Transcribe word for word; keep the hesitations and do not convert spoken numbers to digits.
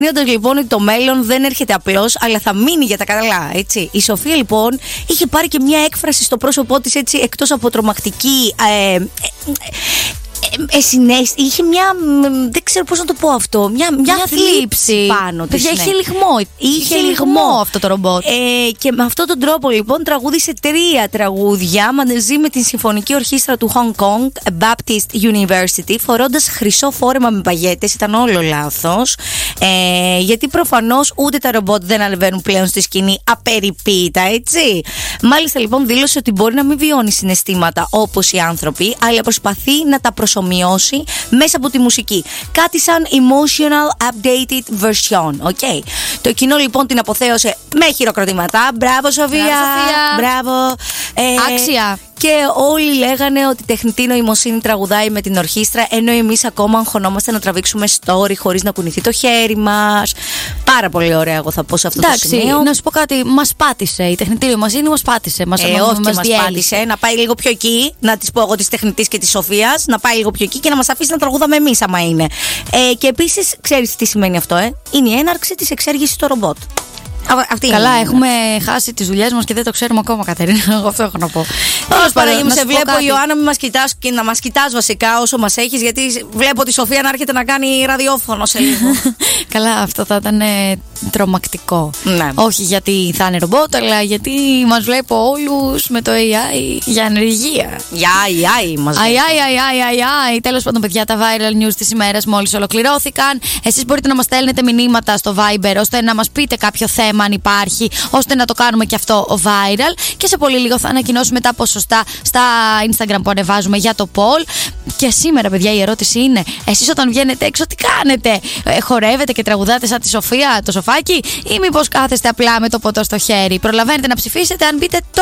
Δείχνοντας λοιπόν ότι το μέλλον δεν έρχεται απλώς, αλλά θα μείνει για τα καλά, έτσι. Η Σοφία λοιπόν είχε πάρει και μια έκφραση στο πρόσωπό της, έτσι, εκτός από τρομακτική. Ε, ε, ε, ε, συνέστη, είχε μια. Δεν ξέρω πώς να το πω αυτό. Μια, μια, μια θλίψη πάνω της. Παιδιά, είχε λιγμό. Είχε, είχε λιγμό αυτό το ρομπότ. Ε, και με αυτόν τον τρόπο λοιπόν τραγούδισε τρία τραγούδια μαζί με την Συμφωνική Ορχήστρα του Hong Kong Baptist University, φορώντας χρυσό φόρεμα με παγέτες. Ήταν όλο λάθος. Ε, γιατί προφανώς ούτε τα ρομπότ δεν ανεβαίνουν πλέον στη σκηνή απεριποίητα, έτσι. Μάλιστα λοιπόν δήλωσε ότι μπορεί να μην βιώνει συναισθήματα όπως οι άνθρωποι, αλλά προσπαθεί να τα προσομοιώσει μέσα από τη μουσική. Κάτι σαν emotional updated version. Okay. Το κοινό λοιπόν την αποθέωσε με χειροκροτήματα. Μπράβο Σοφία! Μπράβο! Ε, Άξια! Και όλοι λέγανε ότι τεχνητή νοημοσύνη τραγουδάει με την ορχήστρα, ενώ εμείς ακόμα αγχωνόμαστε να τραβήξουμε story χωρίς να κουνηθεί το χέρι μας. Πάρα πολύ ωραία, εγώ θα πω σε αυτό. Εντάξει, το σημείο. Να σου πω κάτι, μας πάτησε. Η τεχνητή νοημοσύνη μας πάτησε. Μας, ε, μας, όχι μας, μας πάτησε. Να πάει λίγο πιο εκεί, να της πω εγώ της τεχνητής και της Σοφίας, να πάει λίγο πιο εκεί και να μας αφήσει να τραγουδάμε εμείς, άμα είναι. Ε, και επίσης, ξέρεις τι σημαίνει αυτό, ε? Είναι η έναρξη της εξέργησης στο ρομπότ. Αυτή Καλά, είναι. Έχουμε χάσει τις δουλειές μας και δεν το ξέρουμε ακόμα, Κατερίνα. Εγώ αυτό έχω να πω. Τέλος πάντων, σε βλέπω, Ιωάννα, μην μας κοιτάς και να μας κοιτάς βασικά όσο μας έχεις, γιατί βλέπω τη Σοφία να έρχεται να κάνει ραδιόφωνο σε λίγο. Καλά, αυτό θα ήταν ε, τρομακτικό. Ναι. Όχι γιατί θα είναι ρομπότ, αλλά γιατί μας βλέπω όλους με το έι άι για ανεργία. Για έι άι μας έι άι, έι άι, έι άι. Τέλος πάντων, παιδιά, τα viral news της ημέρας μόλις ολοκληρώθηκαν. Εσείς μπορείτε να μας στέλνετε μηνύματα στο Viber ώστε να μας πείτε κάποιο θέμα αν υπάρχει, ώστε να το κάνουμε και αυτό viral. Και σε πολύ λίγο θα ανακοινώσουμε τα ποσοστά στα Instagram που ανεβάζουμε για το poll. Και σήμερα, παιδιά, η ερώτηση είναι: εσείς όταν βγαίνετε έξω, τι κάνετε? Ε, χορεύετε και τραγουδάτε σαν τη Σοφία το σοφάκι, ή μήπως κάθεστε απλά με το ποτό στο χέρι? Προλαβαίνετε να ψηφίσετε αν μπείτε το